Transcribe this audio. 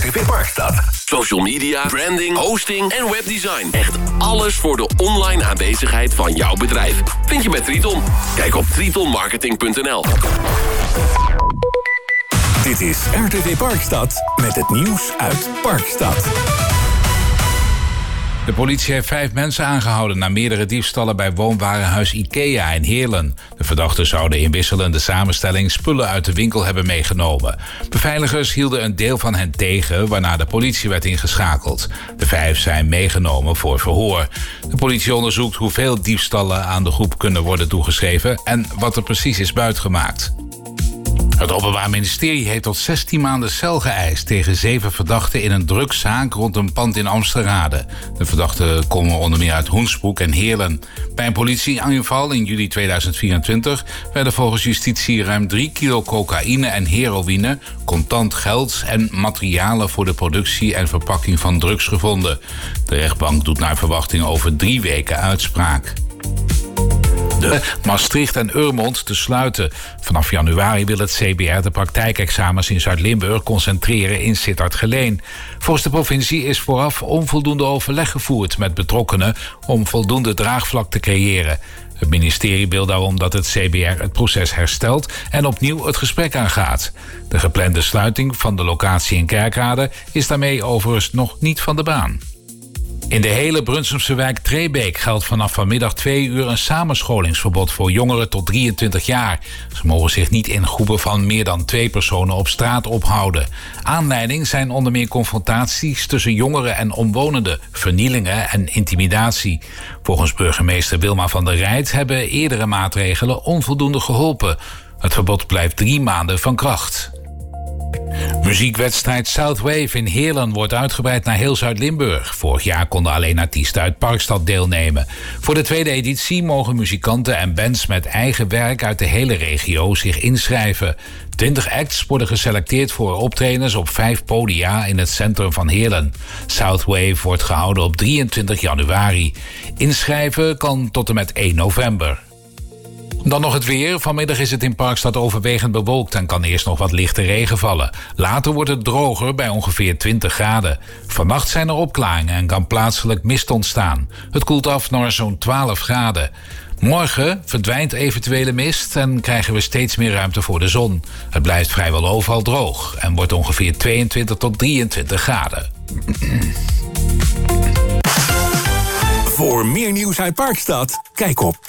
RTV Parkstad. Social media, branding, hosting en webdesign. Echt alles voor de online aanwezigheid van jouw bedrijf. Vind je bij Triton. Kijk op tritonmarketing.nl. Dit is RTV Parkstad met het nieuws uit Parkstad. De politie heeft 5 mensen aangehouden na meerdere diefstallen bij woonwarenhuis IKEA in Heerlen. De verdachten zouden in wisselende samenstelling spullen uit de winkel hebben meegenomen. Beveiligers hielden een deel van hen tegen, waarna de politie werd ingeschakeld. De 5 zijn meegenomen voor verhoor. De politie onderzoekt hoeveel diefstallen aan de groep kunnen worden toegeschreven en wat er precies is buitgemaakt. Het Openbaar Ministerie heeft tot 16 maanden cel geëist tegen 7 verdachten in een drugszaak rond een pand in Amsterdam. De verdachten komen onder meer uit Hoensbroek en Heerlen. Bij een politieaanval in juli 2024 werden volgens justitie ruim 3 kilo cocaïne en heroïne, contant geld en materialen voor de productie en verpakking van drugs gevonden. De rechtbank doet naar verwachting over 3 weken uitspraak. Maastricht en Urmond te sluiten. Vanaf januari wil het CBR de praktijkexamens in Zuid-Limburg concentreren in Sittard-Geleen. Volgens de provincie is vooraf onvoldoende overleg gevoerd met betrokkenen om voldoende draagvlak te creëren. Het ministerie wil daarom dat het CBR het proces herstelt en opnieuw het gesprek aangaat. De geplande sluiting van de locatie in Kerkrade is daarmee overigens nog niet van de baan. In de hele Brunsumse wijk Trebeek geldt vanaf vanmiddag 2 uur een samenscholingsverbod voor jongeren tot 23 jaar. Ze mogen zich niet in groepen van meer dan 2 personen op straat ophouden. Aanleiding zijn onder meer confrontaties tussen jongeren en omwonenden, vernielingen en intimidatie. Volgens burgemeester Wilma van der Rijt hebben eerdere maatregelen onvoldoende geholpen. Het verbod blijft 3 maanden van kracht. Muziekwedstrijd Southwave in Heerlen wordt uitgebreid naar heel Zuid-Limburg. Vorig jaar konden alleen artiesten uit Parkstad deelnemen. Voor de tweede editie mogen muzikanten en bands met eigen werk uit de hele regio zich inschrijven. 20 acts worden geselecteerd voor optredens op 5 podia in het centrum van Heerlen. Southwave wordt gehouden op 23 januari. Inschrijven kan tot en met 1 november. Dan nog het weer. Vanmiddag is het in Parkstad overwegend bewolkt en kan eerst nog wat lichte regen vallen. Later wordt het droger bij ongeveer 20 graden. Vannacht zijn er opklaringen en kan plaatselijk mist ontstaan. Het koelt af naar zo'n 12 graden. Morgen verdwijnt eventuele mist en krijgen we steeds meer ruimte voor de zon. Het blijft vrijwel overal droog en wordt ongeveer 22 tot 23 graden. Voor meer nieuws uit Parkstad, kijk op